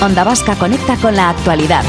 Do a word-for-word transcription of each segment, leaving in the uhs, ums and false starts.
Onda Vasca conecta con la actualidad.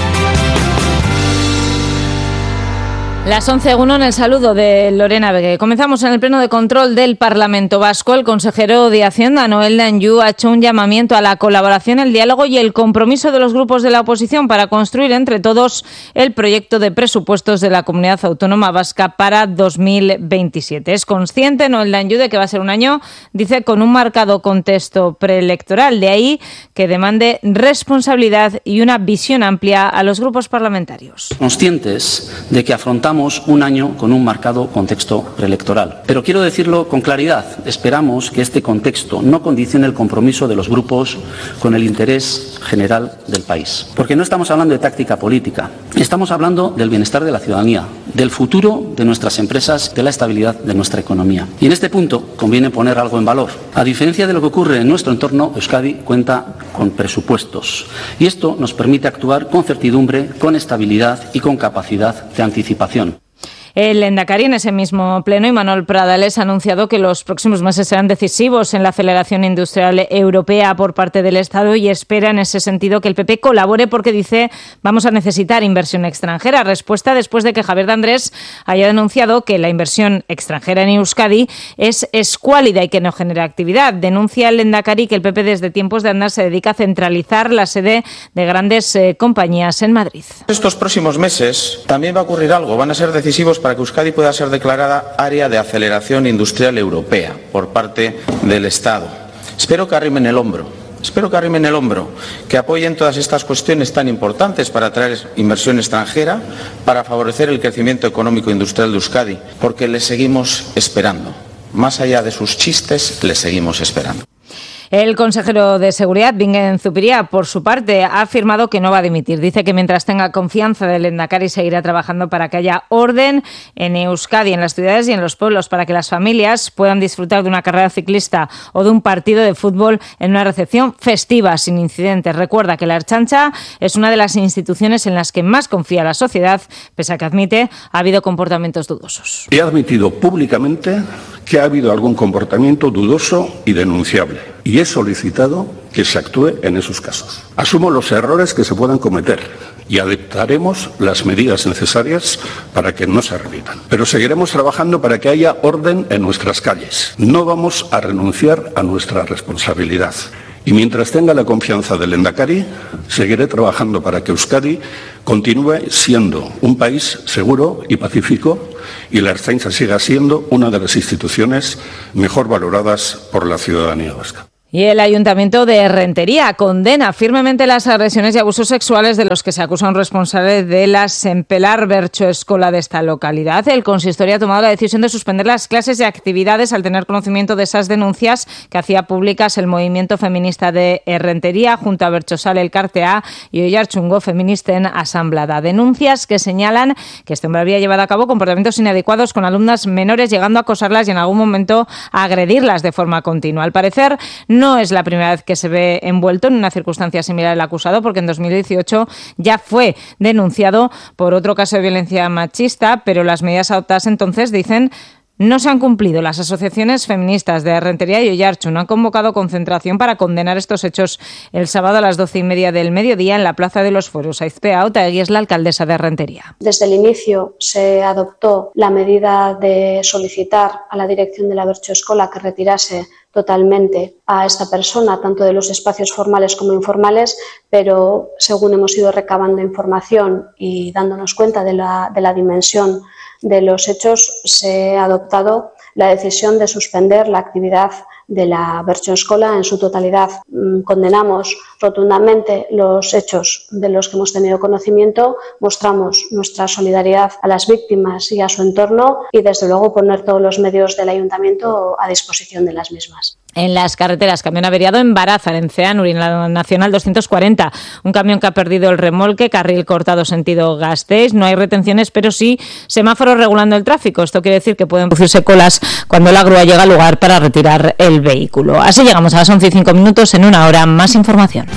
Las once uno en el saludo de Lorena Begue. Comenzamos en el pleno de control del Parlamento Vasco. El consejero de Hacienda, Noel Danjou, ha hecho un llamamiento a la colaboración, el diálogo y el compromiso de los grupos de la oposición para construir entre todos el proyecto de presupuestos de la Comunidad Autónoma Vasca para dos mil veintisiete. Es consciente Noel Danjou de que va a ser un año, dice, con un marcado contexto preelectoral. De ahí que demande responsabilidad y una visión amplia a los grupos parlamentarios. Conscientes de que afrontamos un año con un marcado contexto preelectoral. Pero quiero decirlo con claridad, esperamos que este contexto no condicione el compromiso de los grupos con el interés general del país. Porque no estamos hablando de táctica política, estamos hablando del bienestar de la ciudadanía, del futuro de nuestras empresas, de la estabilidad de nuestra economía. Y en este punto conviene poner algo en valor. A diferencia de lo que ocurre en nuestro entorno, Euskadi cuenta con presupuestos. Y esto nos permite actuar con certidumbre, con estabilidad y con capacidad de anticipación. El Lehendakari en ese mismo pleno, Imanol Pradales, ha anunciado que los próximos meses serán decisivos en la aceleración industrial europea por parte del Estado y espera en ese sentido que el P P colabore porque dice vamos a necesitar inversión extranjera. Respuesta después de que Javier de Andrés haya denunciado que la inversión extranjera en Euskadi es escuálida y que no genera actividad. Denuncia el Lehendakari que el P P desde tiempos de andar se dedica a centralizar la sede de grandes eh, compañías en Madrid. Estos próximos meses también va a ocurrir algo, van a ser decisivos para que Euskadi pueda ser declarada área de aceleración industrial europea por parte del Estado. Espero que arrimen el hombro, espero que arrimen el hombro, que apoyen todas estas cuestiones tan importantes para atraer inversión extranjera, para favorecer el crecimiento económico e industrial de Euskadi, porque les seguimos esperando. Más allá de sus chistes, les seguimos esperando. El consejero de Seguridad, Bingen Zupiria, por su parte, ha afirmado que no va a dimitir. Dice que mientras tenga confianza del Lehendakari seguirá trabajando para que haya orden en Euskadi, en las ciudades y en los pueblos, para que las familias puedan disfrutar de una carrera ciclista o de un partido de fútbol en una recepción festiva, sin incidentes. Recuerda que la Ertzaintza es una de las instituciones en las que más confía la sociedad, pese a que admite ha habido comportamientos dudosos. He admitido públicamente que ha habido algún comportamiento dudoso y denunciable. Y he solicitado que se actúe en esos casos. Asumo los errores que se puedan cometer y adoptaremos las medidas necesarias para que no se repitan. Pero seguiremos trabajando para que haya orden en nuestras calles. No vamos a renunciar a nuestra responsabilidad. Y mientras tenga la confianza del Lehendakari, seguiré trabajando para que Euskadi continúe siendo un país seguro y pacífico y la Ertzaintza siga siendo una de las instituciones mejor valoradas por la ciudadanía vasca. Y el Ayuntamiento de Rentería condena firmemente las agresiones y abusos sexuales de los que se acusa a un responsable de la Sempelar Bertso Escola de esta localidad. El consistorio ha tomado la decisión de suspender las clases y actividades al tener conocimiento de esas denuncias que hacía públicas el movimiento feminista de Rentería junto a Bertsosal Elkartea y Oiartzungo Feministen Asamblada. Denuncias que señalan que este hombre había llevado a cabo comportamientos inadecuados con alumnas menores, llegando a acosarlas y en algún momento a agredirlas de forma continua. Al parecer, no No es la primera vez que se ve envuelto en una circunstancia similar el acusado, porque en dos mil dieciocho ya fue denunciado por otro caso de violencia machista, pero las medidas adoptadas entonces, dicen, no se han cumplido. Las asociaciones feministas de Rentería y Oiartzun han convocado concentración para condenar estos hechos el sábado a las doce y media del mediodía en la Plaza de los Fueros. Aizpea Otaegui es la alcaldesa de Rentería. Desde el inicio se adoptó la medida de solicitar a la dirección de la Bertso Escola que retirase totalmente a esta persona, tanto de los espacios formales como informales, pero según hemos ido recabando información y dándonos cuenta de la, de la dimensión de los hechos, se ha adoptado la decisión de suspender la actividad de la Bertso Escola en su totalidad. Condenamos rotundamente los hechos de los que hemos tenido conocimiento, mostramos nuestra solidaridad a las víctimas y a su entorno y, desde luego, poner todos los medios del Ayuntamiento a disposición de las mismas. En las carreteras, camión averiado en Barazar, en Ceanuri, en la Nacional doscientos cuarenta. Un camión que ha perdido el remolque, carril cortado sentido Gasteiz. No hay retenciones, pero sí semáforos regulando el tráfico. Esto quiere decir que pueden producirse colas cuando la grúa llega al lugar para retirar el vehículo. Así llegamos a las once y cinco minutos. En una hora, más información.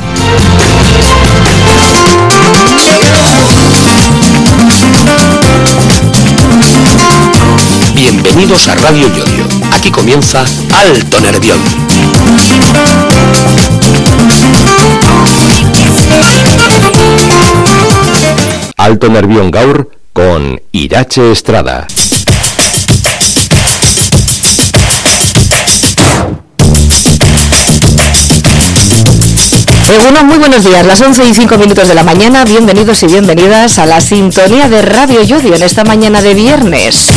Bienvenidos a Radio Llodio. Aquí comienza Alto Nervión. Alto Nervión Gaur con Irache Estrada. Bueno, muy buenos días, las once y cinco minutos de la mañana, bienvenidos y bienvenidas a la sintonía de Radio Yodio en esta mañana de viernes.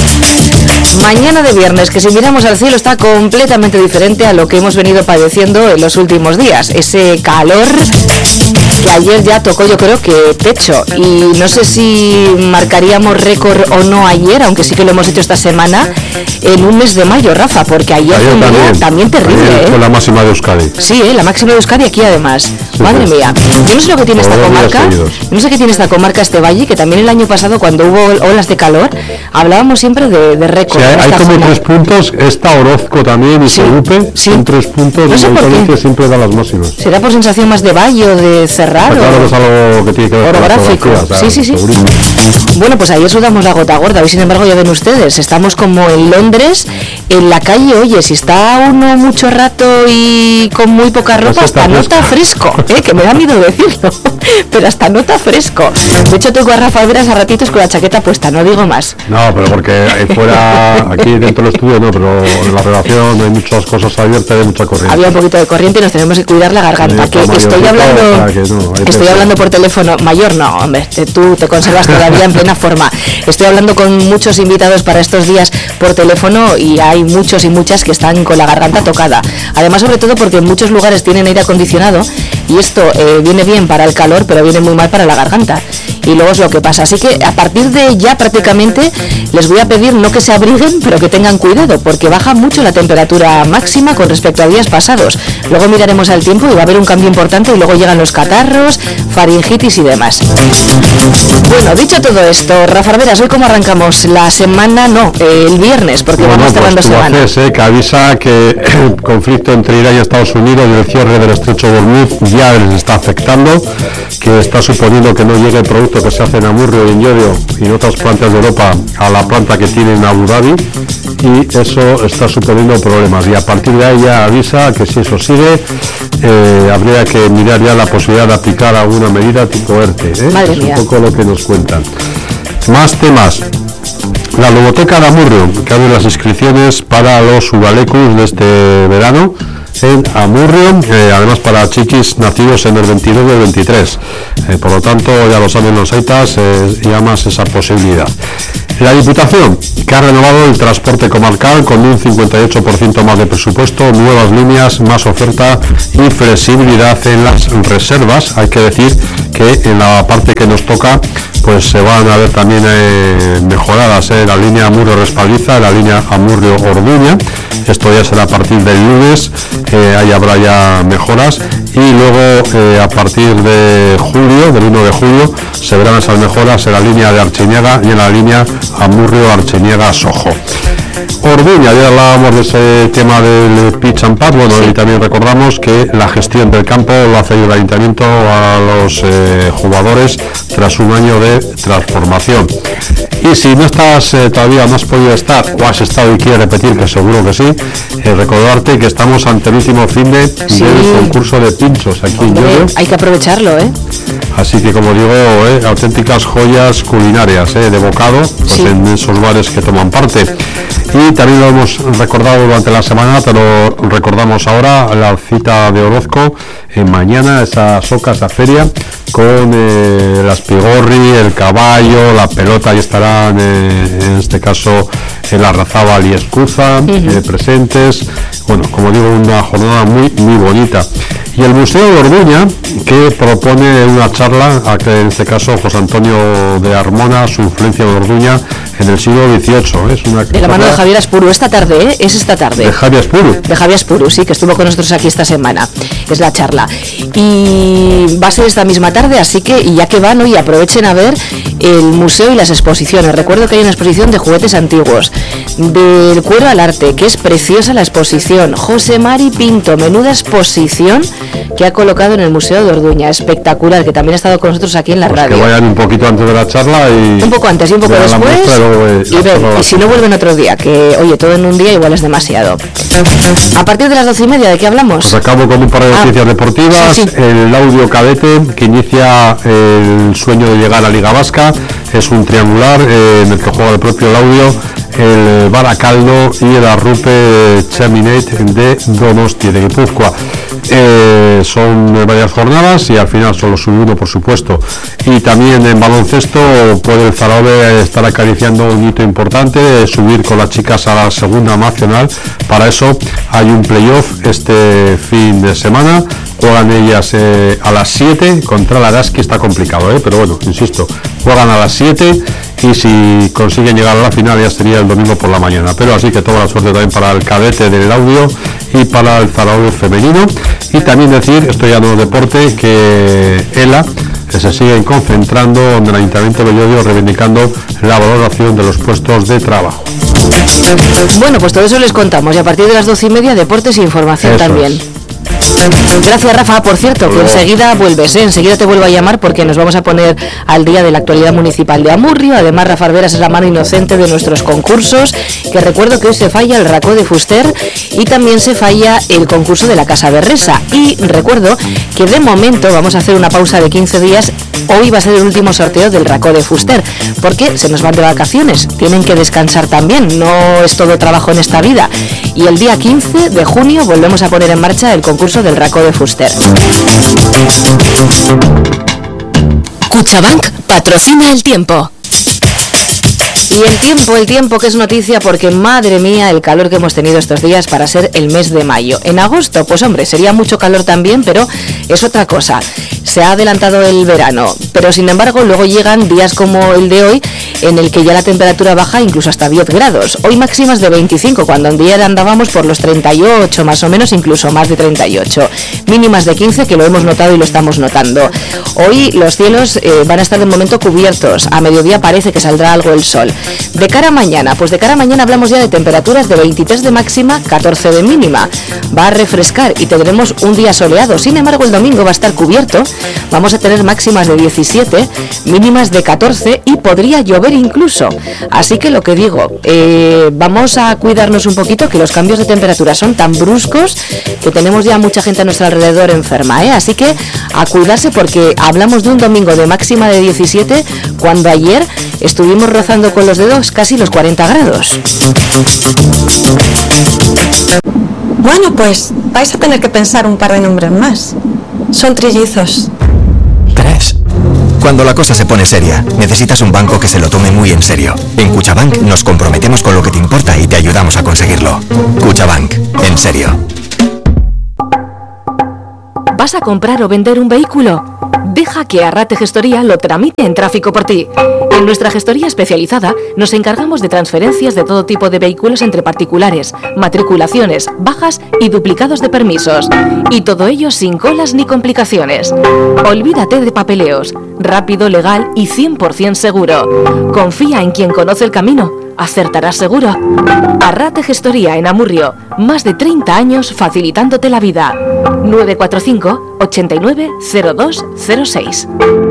Mañana de viernes que si miramos al cielo está completamente diferente a lo que hemos venido padeciendo en los últimos días. Ese calor que ayer ya tocó, yo creo que techo, y no sé si marcaríamos récord o no ayer, aunque sí que lo hemos hecho esta semana, en un mes de mayo, Rafa, porque ayer, ayer fue un día también terrible. Ayer fue ¿eh? la máxima de Euskadi. Sí, ¿eh? La máxima de Euskadi aquí además. Sí, Madre sí. mía, yo no sé lo que tiene Todos esta comarca, no sé qué tiene esta comarca, este valle, que también el año pasado cuando hubo olas de calor, hablábamos siempre de, de récord. Sí, hay, hay como zona. tres puntos, esta Orozco también y sí, Segupe, sí. son tres puntos no sé que siempre da las máximas. ¿Será por sensación más de valle o de cerrar? Claro que es algo que tiene que ver orográfico. Con la sí, sí, sí. Bueno, pues ayer sudamos la gota gorda, hoy sin embargo ya ven ustedes, estamos como en Londres, en la calle, oye, si está uno mucho rato y con muy poca ropa, hasta nota fresco, ¿eh? Que me da miedo decirlo, pero hasta nota fresco. De hecho tengo a Rafa Veras a ratitos con la chaqueta puesta, no digo más. No, pero porque fuera, aquí dentro del estudio no, pero en la redacción hay muchas cosas abiertas, hay mucha corriente. Había un poquito de corriente y nos tenemos que cuidar la garganta, que estoy hablando, que no, estoy hablando por teléfono, mayor no, hombre, tú te conservas todavía en plena forma. Estoy hablando con muchos invitados para estos días por teléfono y hay muchos y muchas que están con la garganta tocada. Además, sobre todo porque en muchos lugares tienen aire acondicionado y esto eh, viene bien para el calor, pero viene muy mal para la garganta. Y luego es lo que pasa. Así que a partir de ya prácticamente les voy a pedir no que se abriguen, pero que tengan cuidado, porque baja mucho la temperatura máxima con respecto a días pasados. Luego miraremos al tiempo y va a haber un cambio importante y luego llegan los catarros, faringitis y demás. Bueno, dicho todo esto, Rafa Veras, hoy cómo arrancamos la semana, no, eh, el viernes, porque bueno, vamos cerrando pues semana. Haces, eh, que avisa que el conflicto entre Irán y Estados Unidos y el cierre del estrecho de Hormuz ya les está afectando, que está suponiendo que no llegue el producto que se hace en Amurrio y en Llodio y en otras plantas de Europa a la planta que tiene en Abu Dhabi, y eso está suponiendo problemas, y a partir de ahí ya avisa que si eso sigue eh, habría que mirar ya la posibilidad de aplicar alguna medida tipo ERTE, ¿eh? Madre es mía. un poco lo que nos cuentan. Más temas. La Ludoteca de Amurrio, que abre las inscripciones para los Udalecus de este verano en Amurrio, eh, además para chiquis nacidos en el veintidós y el veintitrés, eh, por lo tanto ya lo saben los aitas, eh, y además esa posibilidad. La Diputación, que ha renovado el transporte comarcal con un cincuenta y ocho por ciento más de presupuesto, nuevas líneas, más oferta y flexibilidad en las reservas. Hay que decir que en la parte que nos toca pues se van a ver también eh, mejoradas eh, la línea Amurrio-Respaldiza, la línea Amurrio-Orduña. Esto ya será a partir del lunes, eh, ahí habrá ya mejoras, y luego eh, a partir de julio, del uno de julio, se verán esas mejoras en la línea de Archiniega y en la línea Amurrio-Archiniega-Sojo. Orduña, ya hablábamos de ese tema del pitch and pad, bueno, sí. Y también recordamos que la gestión del campo lo hace el ayuntamiento a los eh, jugadores tras un año de transformación. Y si no estás eh, todavía, no has podido estar o has estado y quieres repetir, que seguro que sí, eh, recordarte que estamos ante el último fin de sí. del concurso de pinchos aquí en Llodio. Hay que aprovecharlo, ¿eh? Así que, como digo, eh, auténticas joyas culinarias eh, de bocado, pues sí. en esos bares que toman parte. Y también lo hemos recordado durante la semana, pero recordamos ahora la cita de Orozco eh, mañana, esa soca, esa feria, con eh, las pigorri, el caballo, la pelota, y estarán eh, en este caso en la Razábal y Escuza uh-huh. eh, presentes. Bueno, como digo, una jornada muy muy bonita. Y el Museo de Orduña, que propone una charla, a que en este caso José Antonio de Armona, su influencia de Orduña en el siglo dieciocho. Es una de la mano de Javier Aspuru, esta tarde, ¿eh? Es esta tarde. De Javier Aspuru. De Javier Aspuru, sí, que estuvo con nosotros aquí esta semana. Es la charla. Y va a ser esta misma tarde, así que, y ya que van hoy, aprovechen a ver el museo y las exposiciones. Recuerdo que hay una exposición de juguetes antiguos, del cuero al arte, que es preciosa la exposición. José Mari Pinto, menuda exposición que ha colocado en el Museo de Orduña, espectacular, que también ha estado con nosotros aquí en la pues radio. Que vayan un poquito antes de la charla y... Un poco antes y un poco después, Eh, y ven, y si no vuelven otro día, que oye, todo en un día igual es demasiado. A partir de las doce y media, ¿de qué hablamos? Pues acabo con un par de noticias ah, deportivas. Sí, sí. El Laudio cadete, que inicia el sueño de llegar a Liga Vasca, es un triangular eh, en el que juega el propio Laudio, el Baracaldo y el Arrupe Chaminate de Donosti, de Guipúzcoa. Eh, son varias jornadas y al final solo sube uno, por supuesto. Y también en baloncesto puede el Zaragoza estar acariciando un hito importante, subir con las chicas a la segunda nacional. Para eso hay un playoff este fin de semana. Juegan ellas eh, a las siete contra la Araski, está complicado, eh, pero bueno, insisto, juegan a las siete y si consiguen llegar a la final ya sería el domingo por la mañana. Pero así que toda la suerte también para el cadete del Audio y para el Zaragoza femenino. Y también decir, esto ya no es deporte, que ELA que se siguen concentrando en el Ayuntamiento de Llodio reivindicando la valoración de los puestos de trabajo. Bueno, pues todo eso les contamos y a partir de las doce y media deportes e información eso también. Es. Gracias, Rafa. Por cierto, que enseguida vuelves, ¿eh? enseguida te vuelvo a llamar porque nos vamos a poner al día de la actualidad municipal de Amurrio. Además, Rafa Arberas es la mano inocente de nuestros concursos, que recuerdo que hoy se falla el Racó de Fuster y también se falla el concurso de la Casa Berresa. Y recuerdo que de momento vamos a hacer una pausa de quince días. Hoy va a ser el último sorteo del Racó de Fuster, porque se nos van de vacaciones, tienen que descansar también, no es todo trabajo en esta vida. Y el día quince de junio volvemos a poner en marcha el concurso del Racó de Fuster. Cuchabank patrocina el tiempo. Y el tiempo, el tiempo que es noticia porque, madre mía, el calor que hemos tenido estos días para ser el mes de mayo. En agosto, pues hombre, sería mucho calor también, pero es otra cosa. Se ha adelantado el verano, pero sin embargo luego llegan días como el de hoy en el que ya la temperatura baja incluso hasta diez grados. Hoy máximas de veinticinco, cuando en día andábamos por los treinta y ocho más o menos, incluso más de treinta y ocho. Mínimas de quince, que lo hemos notado y lo estamos notando. Hoy los cielos eh, van a estar de momento cubiertos. A mediodía parece que saldrá algo el sol. De cara a mañana, pues de cara a mañana hablamos ya de temperaturas de veintitrés de máxima, catorce de mínima. Va a refrescar y tendremos un día soleado. Sin embargo, el domingo va a estar cubierto. Vamos a tener máximas de diecisiete, mínimas de catorce y podría llover incluso. Así que lo que digo, eh, vamos a cuidarnos un poquito, que los cambios de temperatura son tan bruscos que tenemos ya mucha gente a nuestro alrededor enferma, ¿eh? Así que a cuidarse, porque hablamos de un domingo de máxima de diecisiete cuando ayer estuvimos rozando con los dedos casi los cuarenta grados. Bueno, pues vais a tener que pensar un par de nombres más. Son trillizos. Tres. Cuando la cosa se pone seria, necesitas un banco que se lo tome muy en serio. En Cuchabank nos comprometemos con lo que te importa y te ayudamos a conseguirlo. Cuchabank, en serio. ¿Vas a comprar o vender un vehículo? Deja que Arrate Gestoría lo tramite en tráfico por ti. En nuestra gestoría especializada nos encargamos de transferencias de todo tipo de vehículos entre particulares, matriculaciones, bajas y duplicados de permisos. Y todo ello sin colas ni complicaciones. Olvídate de papeleos. Rápido, legal y cien por ciento seguro. Confía en quien conoce el camino. Acertarás seguro. Arrate Gestoría en Amurrio. Más de treinta años facilitándote la vida. nueve cuatro cinco, ochenta y nueve, cero dos cero seis.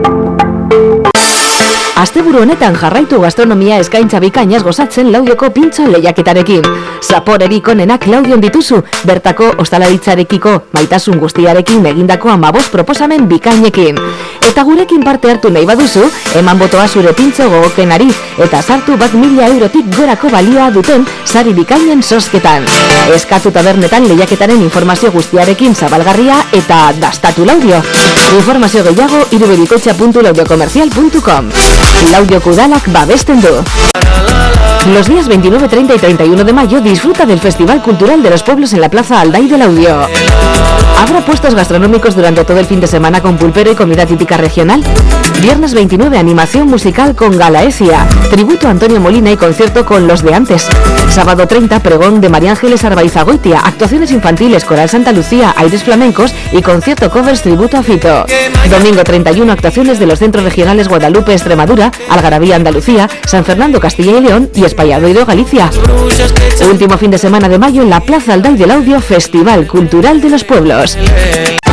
Asteburu honetan jarraitu gastronomia eskaintza bikainaz gozatzen Laudioko pintxo lehiaketarekin. Zaporerik onenak Laudion dituzu, bertako ostalaritzarekiko maitasun guztiarekin egindako hamabost proposamen bikainekin. Eta gurekin parte hartu nahi baduzu, eman botoa zure pintxo gogokenari eta sartu bat mila eurotik gorako balioa duten sari bikainen sosketan. Eskatu tabernetan lehiaketaren informazio guztiarekin zabalgarria eta dastatu Laudio. Informazio gehiago irubebikoitza puntu laudiokomercial puntu com. Laudio Kudalak babesten du. Los días veintinueve, treinta y treinta y uno de mayo disfruta del Festival Cultural de los Pueblos en la Plaza Alday del Laudio. Habrá puestos gastronómicos durante todo el fin de semana con pulpero y comida típica regional. Viernes veintinueve, animación musical con Galaecia, tributo a Antonio Molina y concierto con Los de Antes. Sábado treinta, pregón de María Ángeles Arbaizagoitia, actuaciones infantiles, Coral Santa Lucía, aires flamencos y concierto covers tributo a Fito. Domingo treinta y uno, actuaciones de los centros regionales Guadalupe, Extremadura, Algarabía, Andalucía, San Fernando, Castilla y León y Espalladoiro, Galicia. Último fin de semana de mayo en la Plaza Alday del Audio, Festival Cultural de los Pueblos.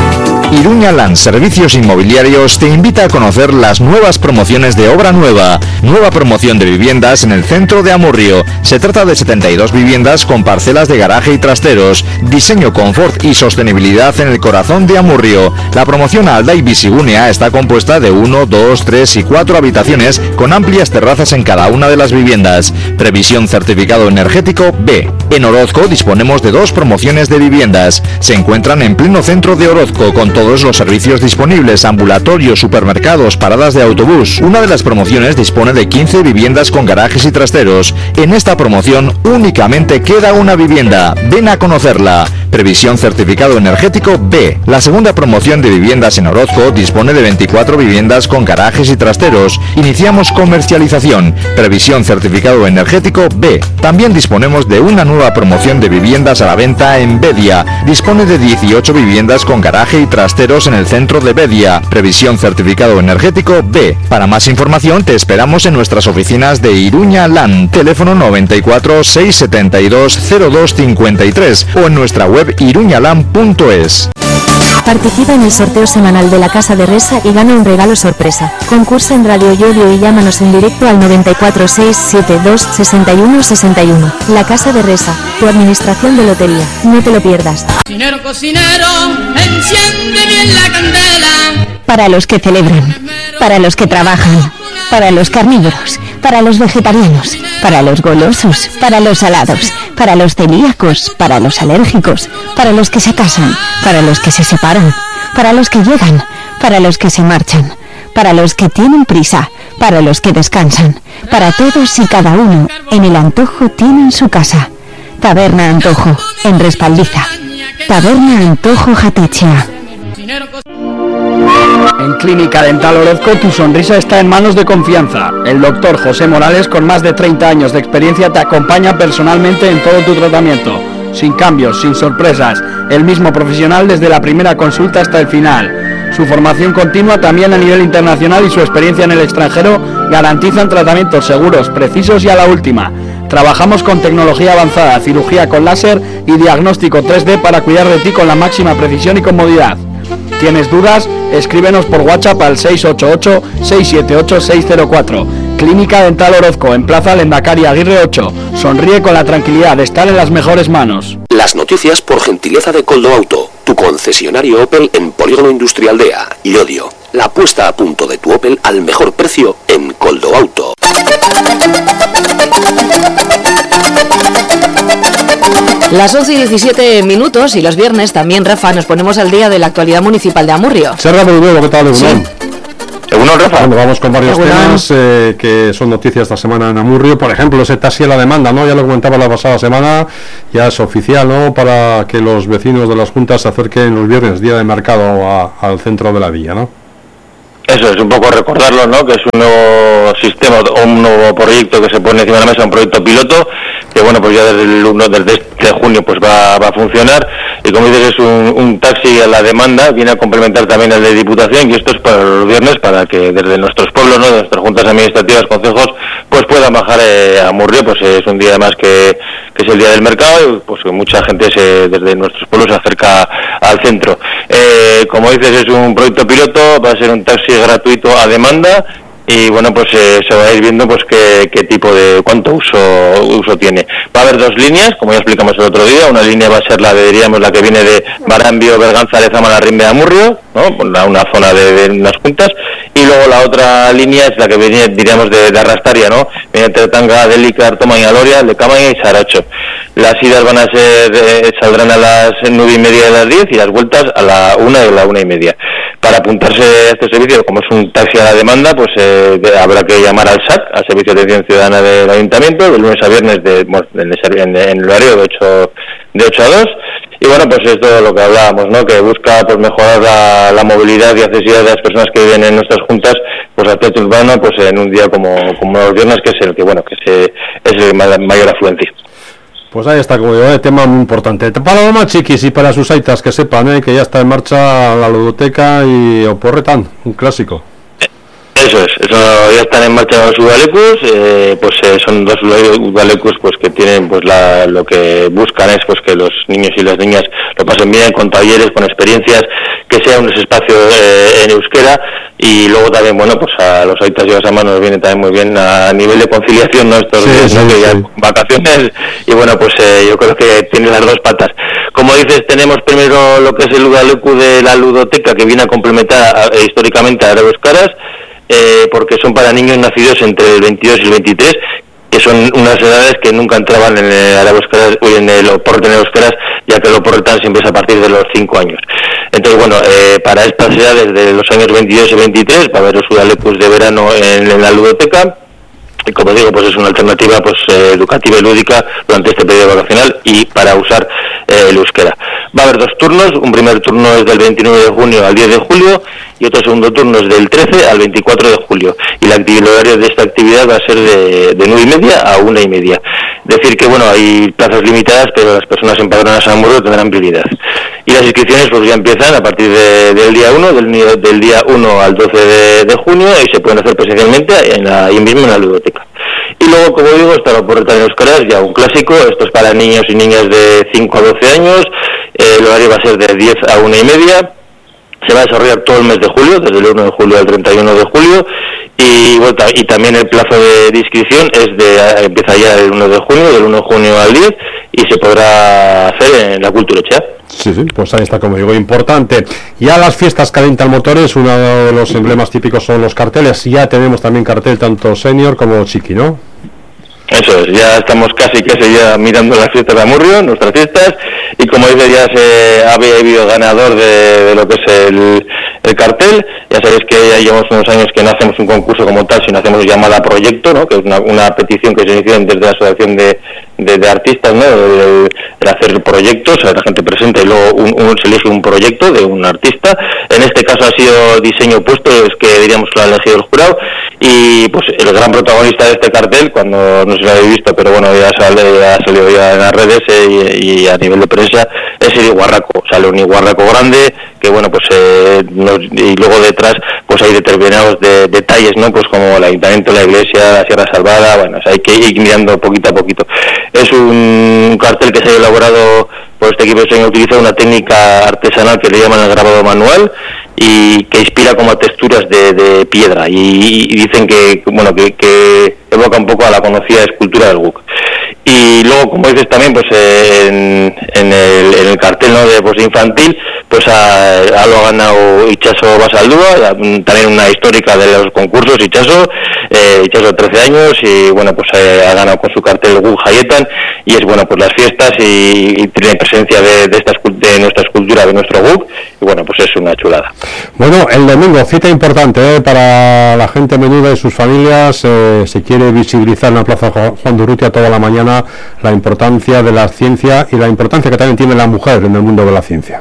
Iruña Land Servicios Inmobiliarios te invita a conocer las nuevas promociones de obra nueva. Nueva promoción de viviendas en el centro de Amurrio. Se trata de setenta y dos viviendas con parcelas de garaje y trasteros. Diseño, confort y sostenibilidad en el corazón de Amurrio. La promoción Alda y Bisigunea está compuesta de uno, dos, tres y cuatro habitaciones con amplias terrazas en cada una de las viviendas. Previsión certificado energético B. En Orozco disponemos de dos promociones de viviendas. Se encuentran en pleno centro de Orozco con todos los servicios disponibles, ambulatorios, supermercados, paradas de autobús. Una de las promociones dispone de quince viviendas con garajes y trasteros. En esta promoción únicamente queda una vivienda. Ven a conocerla. Previsión certificado energético B. La segunda promoción de viviendas en Orozco dispone de veinticuatro viviendas con garajes y trasteros. Iniciamos comercialización. Previsión certificado energético B. También disponemos de una nueva promoción de viviendas a la venta en Bedia. Dispone de dieciocho viviendas con garaje y trasteros en el centro de Bedia. Previsión certificado energético B. Para más información te esperamos en nuestras oficinas de Iruña Land. Teléfono noventa y cuatro, seiscientos setenta y dos, cero dos cincuenta y tres o en nuestra web iruñaland punto es. Participa en el sorteo semanal de la Casa de Resa y gana un regalo sorpresa. Concursa en Radio Yodio y llámanos en directo al noventa y cuatro, seiscientos setenta y dos, sesenta y uno sesenta y uno. La Casa de Resa, tu administración de lotería. No te lo pierdas. Cocinero, cocinero, enciende bien la candela. Para los que celebran, para los que trabajan, para los carnívoros, para los vegetarianos, para los golosos, para los salados, para los celíacos, para los alérgicos, para los que se casan, para los que se separan, para los que llegan, para los que se marchan, para los que tienen prisa, para los que descansan, para todos y cada uno, en el Antojo tienen su casa. Taberna Antojo, en Respaldiza. Taberna Antojo Jatechea. En Clínica Dental Orozco tu sonrisa está en manos de confianza. El doctor José Morales, con más de treinta años de experiencia, te acompaña personalmente en todo tu tratamiento. Sin cambios, sin sorpresas. El mismo profesional desde la primera consulta hasta el final. Su formación continua también a nivel internacional y su experiencia en el extranjero garantizan tratamientos seguros, precisos y a la última. Trabajamos con tecnología avanzada, cirugía con láser y diagnóstico tres D para cuidar de ti con la máxima precisión y comodidad. ¿Tienes dudas? Escríbenos por WhatsApp al seis ocho ocho, seis siete ocho, seis cero cuatro. Clínica Dental Orozco, en Plaza Lendakari Aguirre ocho. Sonríe con la tranquilidad de estar en las mejores manos. Las noticias por gentileza de Coldo Auto, tu concesionario Opel en Polígono Industrial de A, Llodio. La puesta a punto de tu Opel al mejor precio en Coldo Auto. Las once y diecisiete minutos y los viernes también, Rafa, nos ponemos al día de la actualidad municipal de Amurrio. Serra Berudero, ¿qué tal, Egunon? Sí. Egunon, Rafa. Bueno, vamos con varios Egunon. temas eh, que son noticias esta semana en Amurrio. Por ejemplo, ese taxi a la demanda, ¿no? Ya lo comentaba la pasada semana, ya es oficial, ¿no? Para que los vecinos de las juntas se acerquen los viernes, día de mercado, a, al centro de la villa, ¿no? Eso es un poco recordarlo, ¿no? Que es un nuevo sistema o un nuevo proyecto que se pone encima de la mesa, un proyecto piloto que, bueno, pues ya desde el uno desde este junio pues va, va a funcionar y, como dices, es un, un taxi a la demanda, viene a complementar también el de Diputación, y esto es para los viernes para que desde nuestros pueblos, ¿no? De nuestras juntas administrativas, consejos, pues puedan bajar eh, a Amurrio. Pues eh, es un día además que, que es el día del mercado y pues que mucha gente se, desde nuestros pueblos se acerca al centro. Eh, como dices, es un proyecto piloto, va a ser un taxi gratuito a demanda y, bueno, pues eh, se va a ir viendo pues qué, qué tipo de, cuánto uso uso tiene. Va a haber dos líneas, como ya explicamos el otro día. Una línea va a ser la de, diríamos, la que viene de Barambio, Berganza, Lezama, La Rimbe, Amurrio, ¿no? Una, una zona de, de unas juntas, y luego la otra línea es la que viene, diríamos, de, de Arrastaria, ¿no? Viene entre Tanga, Delica, Artoma y Aloria, Lecamaña y Saracho. Las idas van a ser, eh, saldrán a las nueve y media de las diez y las vueltas a la una de la una y media. Para apuntarse a este servicio, como es un taxi a la demanda, pues eh, habrá que llamar al S A C, al Servicio de Atención Ciudadana del Ayuntamiento, de lunes a viernes de, bueno, en, el, en el horario de ocho, de ocho a dos. Y, bueno, pues es todo lo que hablábamos, ¿no? Que busca pues mejorar la, la movilidad y accesibilidad de las personas que viven en nuestras juntas, pues al techo urbano, pues en un día como, como los viernes, que es el que, bueno, que se, es el mayor afluencia. Pues ahí está, como digo, el tema muy importante. Para los más chiquis y para sus aitas, que sepan, ¿eh? Que ya está en marcha la ludoteca y Oporretan, un clásico. Eso Eso es, eso ya están en marcha los udalecus, eh, pues eh, son dos udalecus pues que tienen pues la, lo que buscan es pues que los niños y las niñas lo pasen bien, con talleres, con experiencias, que sea un espacio eh, en euskera, y luego también, bueno, pues a los aitas y a las amas nos viene también muy bien a nivel de conciliación, ¿no? Estos sí, días, sí, ¿no? sí. Que ya vacaciones, y bueno, pues eh, yo creo que tiene las dos patas. Como dices, tenemos primero lo que es el udaleku de la ludoteca, que viene a complementar eh, históricamente a Arabo Euskaras, Eh, porque son para niños nacidos entre el veintidós y el veintitrés, que son unas edades que nunca entraban en el Arabo Euskaras o en el Oporretan Euskaras, ya que el Oporretan siempre es a partir de los cinco años. Entonces, bueno, eh, para estas edades de los años veintidós y veintitrés va a haber los udalekus de verano en, en la ludoteca. Y como digo, pues es una alternativa pues eh, educativa y lúdica durante este periodo vacacional y para usar eh, el euskera. Va a haber dos turnos, un primer turno es del veintinueve de junio al diez de julio y otro segundo turno es del trece al veinticuatro de julio. Y la actividad, el horario de esta actividad va a ser de, de nueve y media a una y media. Decir que, bueno, hay plazas limitadas, pero las personas empadronadas a Amurrio tendrán prioridad. Y las inscripciones pues ya empiezan a partir de, del día uno, del, del día uno al doce de, de junio, y se pueden hacer presencialmente en la, ahí mismo en la ludoteca. Y luego, como digo, está el Oporretan Euskaras, ya un clásico, esto es para niños y niñas de cinco a doce años, eh, el horario va a ser de diez a una y media, se va a desarrollar todo el mes de julio, desde el uno de julio al treinta y uno de julio, y, bueno, y también el plazo de, de inscripción es de empieza ya el uno de junio, del uno de junio al diez, y se podrá hacer en la Cultura Etxea. Sí, sí, pues ahí está, como digo, importante. Ya las fiestas calientan motores, uno de los emblemas típicos son los carteles, ya tenemos también cartel tanto senior como chiqui, ¿no? Eso es, ya estamos casi casi ya mirando las fiestas de Amurrio, nuestras fiestas, y como dice, ya se ha habido ganador de, de lo que es el, el cartel. Ya sabéis que ya llevamos unos años que no hacemos un concurso como tal, sino hacemos llamada proyecto, ¿no? Que es una, una petición que se inició desde la asociación de, de, de artistas, ¿no? De, de hacer proyectos, la gente presenta y luego un, un, se elige un proyecto de un artista. En este caso ha sido diseño puesto, es que diríamos que lo ha elegido el jurado, y pues el gran protagonista de este cartel, cuando no se lo habéis visto, pero bueno, ya sale, ha salido ya en las redes eh, y, y a nivel de prensa, es el iguarraco. Sale un iguarraco grande que, bueno, pues eh, nos, y luego detrás pues hay determinados de, detalles, ¿no? Pues como el ayuntamiento, la iglesia, la Sierra Salvada, bueno, o sea, hay que ir mirando poquito a poquito. Es un cartel que se ha elaborado por este equipo de diseño, utiliza una técnica artesanal que le llaman el grabado manual y que inspira como a texturas de, de piedra, y, y dicen que, bueno, que, que evoca un poco a la conocida escultura del Guk. Y luego, como dices también, pues eh, en, en, el, en el cartel, ¿no? de pues infantil, pues a, a lo ha ganado Itxaso Basaldúa, también una histórica de los concursos, Itxaso, eh, Itxaso de trece años, y bueno, pues eh, ha ganado con su cartel el Guk Jaietan, y es, bueno, pues las fiestas y, y tiene presencia de, de, esta, de nuestra escultura, de nuestro Guk, y bueno, pues es una chulada. Bueno, el domingo, cita importante ¿eh? para la gente menuda y sus familias, eh, se quiere visibilizar en la Plaza Juan de Urrutia toda la mañana la importancia de la ciencia y la importancia que también tiene la mujer en el mundo de la ciencia.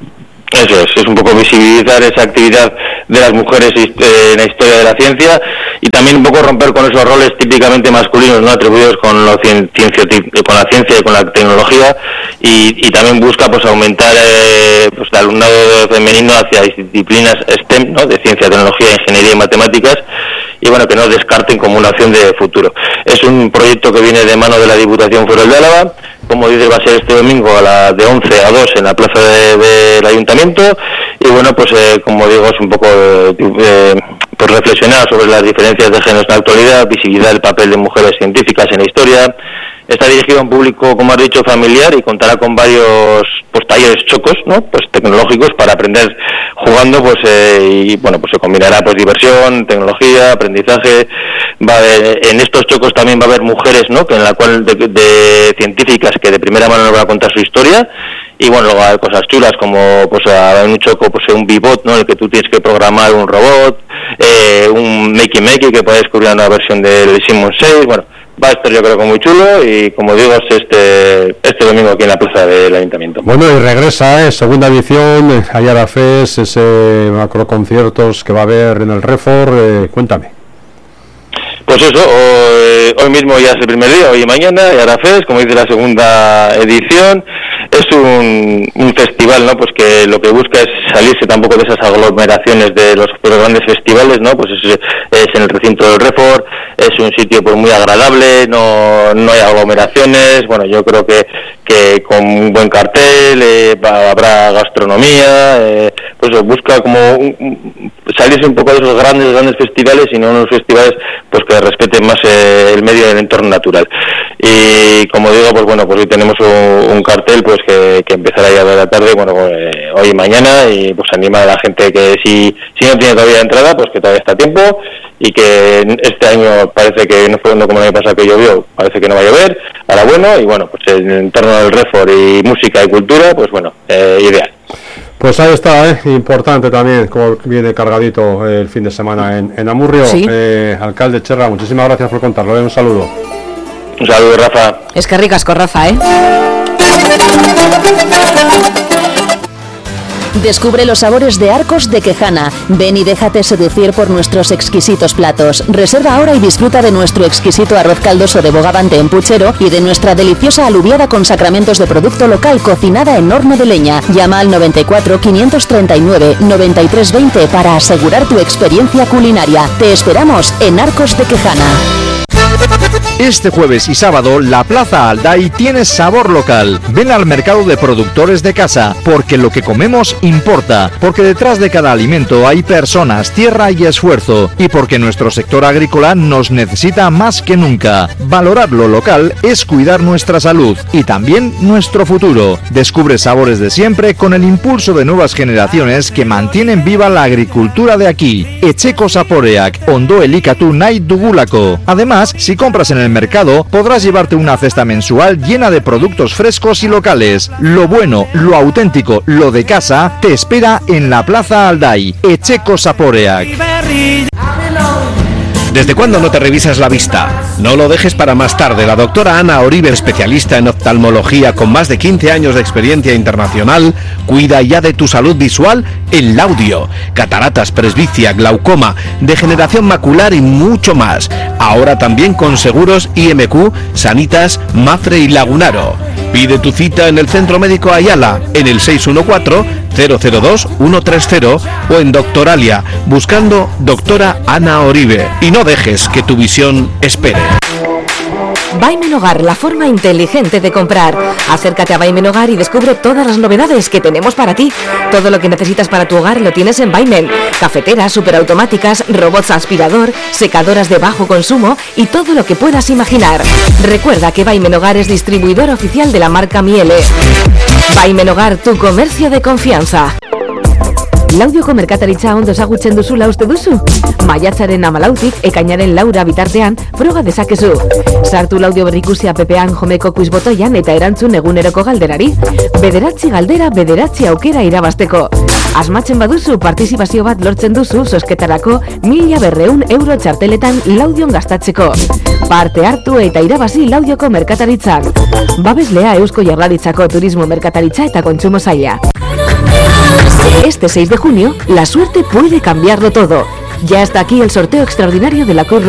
Eso es, es un poco visibilizar esa actividad de las mujeres en la historia de la ciencia, y también un poco romper con esos roles típicamente masculinos, ¿no? atribuidos con, lo ciencia, con la ciencia y con la tecnología, y, y también busca pues aumentar eh, pues, el alumnado femenino hacia disciplinas STEM, ¿no? de ciencia, tecnología, ingeniería y matemáticas, y bueno, que no descarten como una opción de futuro. Es un proyecto que viene de mano de la Diputación Foral de Álava. Como dices, va a ser este domingo a la de once a dos en la plaza del de, de Ayuntamiento, y bueno, pues eh, como digo, es un poco eh, pues reflexionar sobre las diferencias de géneros en la actualidad, visibilizar el papel de mujeres científicas en la historia. Está dirigido a un público, como has dicho, familiar, y contará con varios pues talleres chocos, ¿no? Pues tecnológicos para aprender jugando, pues eh, y bueno, pues se combinará pues diversión, tecnología, aprendizaje. Va a haber, en estos chocos también va a haber mujeres, ¿no? Que en la cual de, de científicas que de primera mano nos van a contar su historia. Y bueno, luego hay cosas chulas como pues en un choco pues un bibot, ¿no? En el que tú tienes que programar un robot, eh, un makey makey que puedes descubrir una versión del Simon seis. Bueno, va a estar yo creo que muy chulo, y como digo, es este este domingo aquí en la plaza del Ayuntamiento. Bueno, y regresa, ¿eh? segunda edición, Ayara Fest, ese macro conciertos que va a haber en el Refor, eh, cuéntame. Pues eso, hoy, hoy mismo ya es el primer día, hoy y mañana, Ayara Fest, como dice, la segunda edición. es un, un festival, ¿no? Pues que lo que busca es salirse tampoco de esas aglomeraciones de los, de los grandes festivales, ¿no? Pues es, es en el recinto del Refor, es un sitio pues muy agradable, no, no hay aglomeraciones, bueno, yo creo que, que con un buen cartel, eh, habrá gastronomía, eh, pues busca como un, salirse un poco de esos grandes, grandes festivales y no unos festivales pues que respeten más eh, el medio y el entorno natural. Y como digo, pues bueno, pues hoy tenemos un, un cartel pues que, que empezará ya de la tarde, bueno, pues, eh, hoy y mañana, y pues anima a la gente que si, si no tiene todavía entrada, pues que todavía está a tiempo, y que este año parece que no fue como el año pasado que llovió, parece que no va a llover, ahora bueno, y bueno, pues en el entorno del Refor y música y cultura, pues bueno, eh, ideal. Pues ahí está, ¿eh? Importante también, como viene cargadito el fin de semana en, en Amurrio. ¿Sí? Eh, alcalde Cherra, muchísimas gracias por contarlo, ¿eh? Un saludo. Un saludo, Rafa. Es que ricas con Rafa, ¿eh? Descubre los sabores de Arcos de Quejana. Ven y déjate seducir por nuestros exquisitos platos. Reserva ahora y disfruta de nuestro exquisito arroz caldoso de bogavante en puchero y de nuestra deliciosa alubiada con sacramentos de producto local cocinada en horno de leña. Llama al noventa y cuatro, quinientos treinta y nueve, noventa y tres veinte para asegurar tu experiencia culinaria. Te esperamos en Arcos de Quejana. Este jueves y sábado, la Plaza Alday tiene sabor local. Ven al mercado de productores de casa, porque lo que comemos importa, porque detrás de cada alimento hay personas, tierra y esfuerzo, y porque nuestro sector agrícola nos necesita más que nunca. Valorar lo local es cuidar nuestra salud y también nuestro futuro. Descubre sabores de siempre con el impulso de nuevas generaciones que mantienen viva la agricultura de aquí. Etxeko Zaporeak, Ondo Elikatu Nahi Dugulako. Además, si compras en el mercado, podrás llevarte una cesta mensual llena de productos frescos y locales. Lo bueno, lo auténtico, lo de casa, te espera en la Plaza Alday. Etxeko Zaporeak. ¿Desde cuándo no te revisas la vista? No lo dejes para más tarde. La doctora Ana Oribe, especialista en oftalmología con más de quince años de experiencia internacional, cuida ya de tu salud visual en Laudio. Cataratas, presbicia, glaucoma, degeneración macular y mucho más. Ahora también con seguros I M Q, Sanitas, Mafre y Lagunaro. Pide tu cita en el Centro Médico Ayala, en el seis uno cuatro, cero cero dos, uno tres cero o en Doctoralia, buscando doctora Ana Oribe. Y no dejes que tu visión espere. Vaimen Hogar, la forma inteligente de comprar. Acércate a Vaimen Hogar y descubre todas las novedades que tenemos para ti. Todo lo que necesitas para tu hogar lo tienes en Vaimen. Cafeteras, superautomáticas, robots aspirador, secadoras de bajo consumo y todo lo que puedas imaginar. Recuerda que Vaimen Hogar es distribuidor oficial de la marca Miele. Vaimen Hogar, tu comercio de confianza. Laudioko merkataritza ondo ezagutzen duzula uste duzu? Maiatzaren hamalautik ekainaren laura bitartean froga dezakezu. Sartu Laudio Berrikusia pepean jomeko quiz botoian eta erantzun eguneroko galderari. Bederatzi galdera, bederatzi aukera irabazteko. Asmatzen baduzu partizipazio bat lortzen duzu zozketarako mila berreun euro txarteletan Laudion gastatzeko. Parte hartu eta irabazi Laudioko merkataritzan. Babeslea Eusko Jaurlaritzako Turismo, Merkataritza eta Kontsumo Saila. Este seis de junio, la suerte puede cambiarlo todo. Ya está aquí el sorteo extraordinario de la Cruz